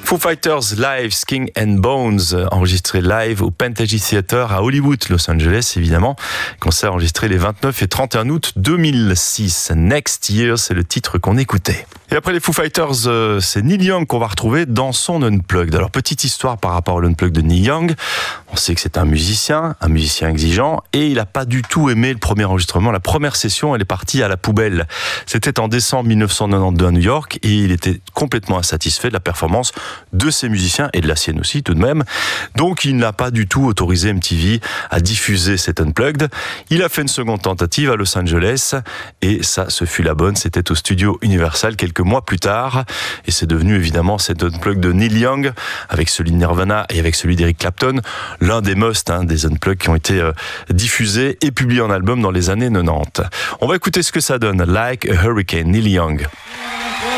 Foo Fighters live, Skin and Bones, enregistré live au Pantages Theater à Hollywood, Los Angeles évidemment. Concert enregistré les 29 et 31 août 2006. Next Year, c'est le titre qu'on écoutait. Et après les Foo Fighters, c'est Neil Young qu'on va retrouver dans son Unplugged. Alors, petite histoire par rapport à l'Unplugged de Neil Young. On sait que c'est un musicien exigeant, et il n'a pas du tout aimé le premier enregistrement. La première session, elle est partie à la poubelle. C'était en décembre 1992 à New York, et il était complètement insatisfait de la performance de ses musiciens, et de la sienne aussi tout de même. Donc, il n'a pas du tout autorisé MTV à diffuser cet Unplugged. Il a fait une seconde tentative à Los Angeles, et ça, ce fut la bonne. C'était au studio Universal quelques mois plus tard, et c'est devenu évidemment cet Unplugged de Neil Young, avec celui de Nirvana et avec celui d'Eric Clapton, l'un des must, des Unplugged qui ont été diffusés et publiés en album dans les années 90. On va écouter ce que ça donne. Like a Hurricane, Neil Young.